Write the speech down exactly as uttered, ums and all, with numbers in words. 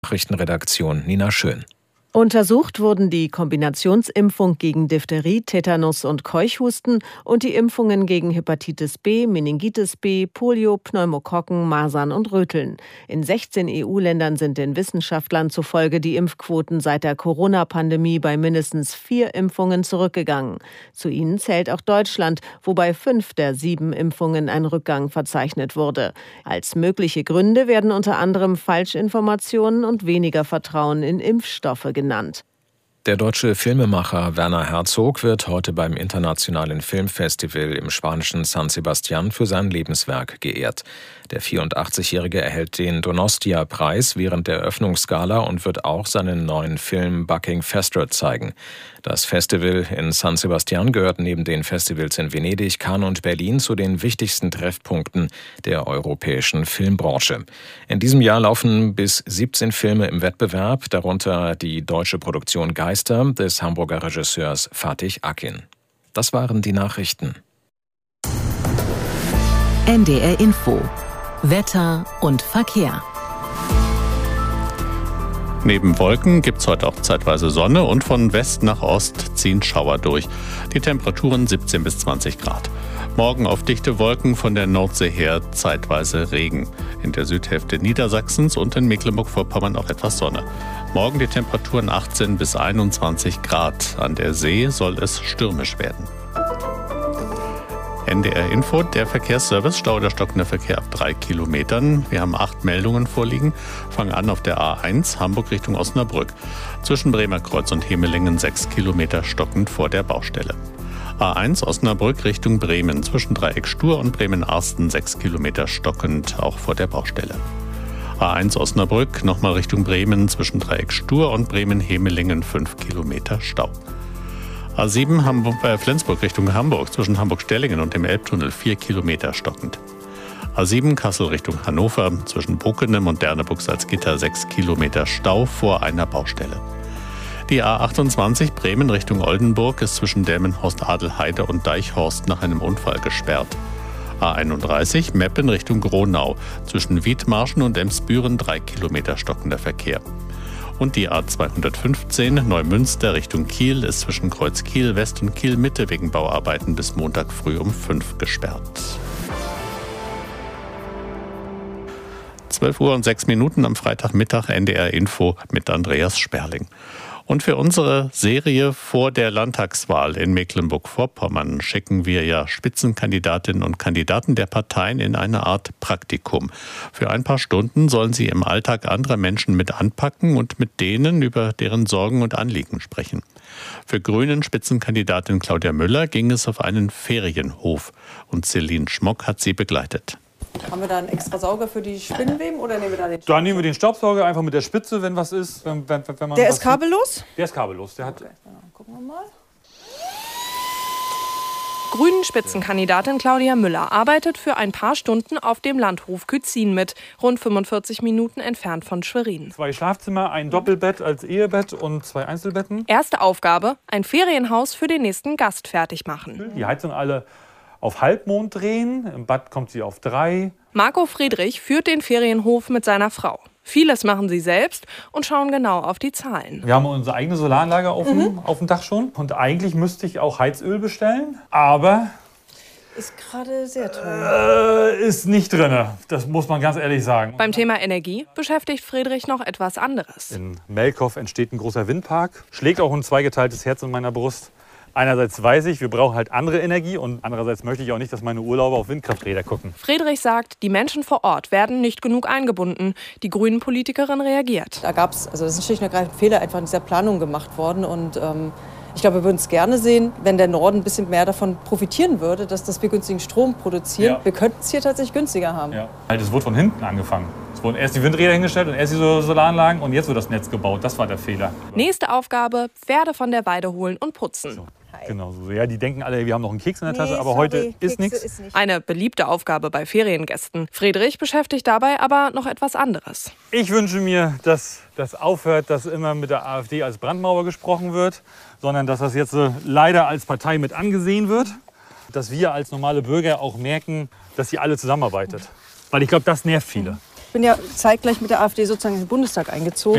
Nachrichtenredaktion Nina Schön. Untersucht wurden die Kombinationsimpfung gegen Diphtherie, Tetanus und Keuchhusten und die Impfungen gegen Hepatitis B, Meningitis B, Polio, Pneumokokken, Masern und Röteln. In sechzehn E U-Ländern sind den Wissenschaftlern zufolge die Impfquoten seit der Corona-Pandemie bei mindestens vier Impfungen zurückgegangen. Zu ihnen zählt auch Deutschland, wo bei fünf der sieben Impfungen ein Rückgang verzeichnet wurde. Als mögliche Gründe werden unter anderem Falschinformationen und weniger Vertrauen in Impfstoffe genannt. genannt. Der deutsche Filmemacher Werner Herzog wird heute beim Internationalen Filmfestival im spanischen San Sebastián für sein Lebenswerk geehrt. Der vierundachtzigjährige erhält den Donostia-Preis während der Eröffnungsgala und wird auch seinen neuen Film Bucking Faster zeigen. Das Festival in San Sebastián gehört neben den Festivals in Venedig, Cannes und Berlin zu den wichtigsten Treffpunkten der europäischen Filmbranche. In diesem Jahr laufen bis siebzehn Filme im Wettbewerb, darunter die deutsche Produktion Geister des Hamburger Regisseurs Fatih Akin. Das waren die Nachrichten. N D R Info. Wetter und Verkehr. Neben Wolken gibt es heute auch zeitweise Sonne und von West nach Ost ziehen Schauer durch. Die Temperaturen siebzehn bis zwanzig Grad. Morgen auf dichte Wolken, von der Nordsee her zeitweise Regen. In der Südhälfte Niedersachsens und in Mecklenburg-Vorpommern auch etwas Sonne. Morgen die Temperaturen achtzehn bis einundzwanzig Grad. An der See soll es stürmisch werden. N D R Info, der Verkehrsservice, Stau oder stockender Verkehr ab drei Kilometern. Wir haben acht Meldungen vorliegen. Fangen an auf der A eins, Hamburg Richtung Osnabrück. Zwischen Bremerkreuz und Hemelingen sechs Kilometer stockend vor der Baustelle. A eins Osnabrück Richtung Bremen. Zwischen Dreieck Stur und Bremen-Arsten sechs Kilometer stockend, auch vor der Baustelle. A eins Osnabrück, nochmal Richtung Bremen. Zwischen Dreieck Stur und Bremen-Hemelingen fünf Kilometer Stau. A sieben Hamburg, äh, Flensburg Richtung Hamburg, zwischen Hamburg-Stellingen und dem Elbtunnel vier Kilometer stockend. A sieben Kassel Richtung Hannover, zwischen Bockenem und Derneburg-Salzgitter sechs Kilometer Stau vor einer Baustelle. Die A achtundzwanzig Bremen Richtung Oldenburg ist zwischen Delmenhorst-Adelheide und Deichhorst nach einem Unfall gesperrt. A einunddreißig Meppen Richtung Gronau, zwischen Wiedmarschen und Emsbüren drei Kilometer stockender Verkehr. Und die A zweihundertfünfzehn Neumünster Richtung Kiel ist zwischen Kreuz Kiel West und Kiel Mitte wegen Bauarbeiten bis Montag früh um fünf gesperrt. zwölf Uhr und sechs Minuten am Freitagmittag, N D R Info mit Andreas Sperling. Und für unsere Serie vor der Landtagswahl in Mecklenburg-Vorpommern schicken wir ja Spitzenkandidatinnen und Kandidaten der Parteien in eine Art Praktikum. Für ein paar Stunden sollen sie im Alltag anderer Menschen mit anpacken und mit denen über deren Sorgen und Anliegen sprechen. Für Grünen Spitzenkandidatin Claudia Müller ging es auf einen Ferienhof und Celine Schmock hat sie begleitet. Haben wir da einen extra Sauger für die Spinnenweben oder nehmen wir da den? Da nehmen wir den Staubsauger einfach mit der Spitze, wenn was ist. Wenn, wenn, wenn man der was ist kabellos? Der ist kabellos. Der hat okay. Gucken wir mal. Grünen-Spitzenkandidatin Claudia Müller arbeitet für ein paar Stunden auf dem Landhof Kützin mit, rund fünfundvierzig Minuten entfernt von Schwerin. Zwei Schlafzimmer, ein Doppelbett als Ehebett und zwei Einzelbetten. Erste Aufgabe, ein Ferienhaus für den nächsten Gast fertig machen. Die Heizung alle auf Halbmond drehen, im Bad kommt sie auf drei. Marco Friedrich führt den Ferienhof mit seiner Frau. Vieles machen sie selbst und schauen genau auf die Zahlen. Wir haben unsere eigene Solaranlage auf, mhm. dem, auf dem Dach schon. Und eigentlich müsste ich auch Heizöl bestellen, aber ist gerade sehr teuer. Äh, ist nicht drin, das muss man ganz ehrlich sagen. Beim Thema Energie beschäftigt Friedrich noch etwas anderes. In Melkow entsteht ein großer Windpark, schlägt auch ein zweigeteiltes Herz in meiner Brust. Einerseits weiß ich, wir brauchen halt andere Energie und andererseits möchte ich auch nicht, dass meine Urlauber auf Windkrafträder gucken. Friedrich sagt, die Menschen vor Ort werden nicht genug eingebunden. Die Grünen-Politikerin reagiert. Da gab es, also das ist ein schlicht und ergreifend Fehler einfach in dieser Planung gemacht worden und ähm, ich glaube, wir würden es gerne sehen, wenn der Norden ein bisschen mehr davon profitieren würde, dass, dass wir günstigen Strom produzieren. Ja. Wir könnten es hier tatsächlich günstiger haben. Ja. Es wurde von hinten angefangen. Es wurden erst die Windräder hingestellt und erst die Solaranlagen und jetzt wird das Netz gebaut. Das war der Fehler. Nächste Aufgabe, Pferde von der Weide holen und putzen. So. Genau so. Ja, die denken alle, wir haben noch einen Keks in der Tasche, nee, aber sorry, heute ist nichts. Eine beliebte Aufgabe bei Feriengästen. Friedrich beschäftigt dabei aber noch etwas anderes. Ich wünsche mir, dass das aufhört, dass immer mit der AfD als Brandmauer gesprochen wird, sondern dass das jetzt leider als Partei mit angesehen wird. Dass wir als normale Bürger auch merken, dass sie alle zusammenarbeitet. Weil ich glaube, das nervt viele. Ich bin ja zeitgleich mit der AfD sozusagen in den Bundestag eingezogen.